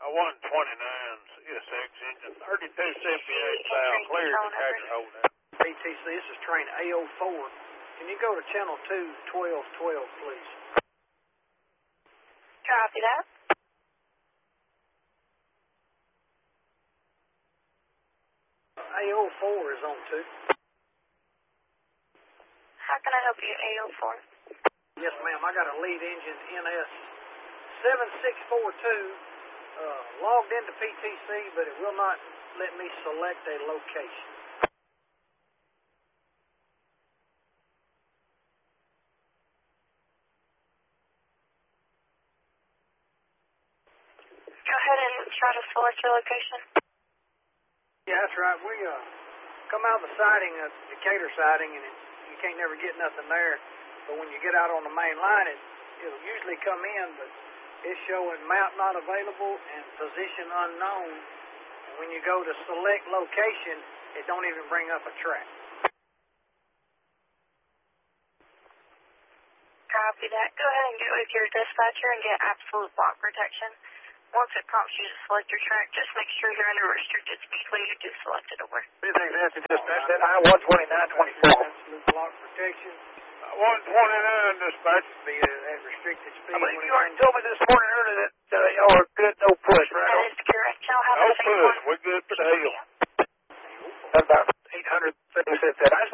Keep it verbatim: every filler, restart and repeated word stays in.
one twenty-nine C S X engine, thirty-two seventy-eight south, clear to Catcher Hold out. P T C, this is train A oh four. Can you go to channel two, twelve twelve, please? Copy that. A oh four is on two. How can I help you, A oh four? Yes, ma'am. I got a lead engine N S seven six four two uh, logged into P T C, but it will not let me select a location. Go ahead and try to select your location. Yeah, that's right. We uh, come out of the siding, uh, Decatur siding, and it, you can't never get nothing there. But when you get out on the main line, it, it'll usually come in, but it's showing map not available and position unknown. And when you go to select location, it don't even bring up a track. Copy that. Go ahead and get with your dispatcher and get absolute block protection. Once it prompts you to select your track, just make sure you're under restricted speed when you do select it over. Anything that's dispatch, that I one twenty-nine twenty-four. Absolute block protection. one twenty-nine dispatch. Be at restricted speed. I believe you already told me this morning earlier that uh, y'all are good, no push, right? That is correct. Y'all have No a safe push. one. We're good for the hill. That's about eight hundred seventy-six. I just